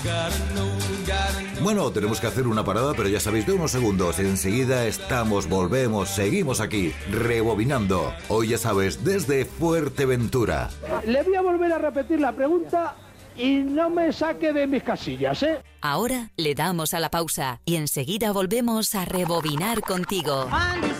Bueno, tenemos que hacer una parada, pero ya sabéis, de unos segundos. Enseguida volvemos, seguimos aquí, rebobinando. Hoy ya sabes, desde Fuerteventura. Le voy a volver a repetir la pregunta y no me saque de mis casillas, ¿eh? Ahora le damos a la pausa y enseguida volvemos a rebobinar contigo.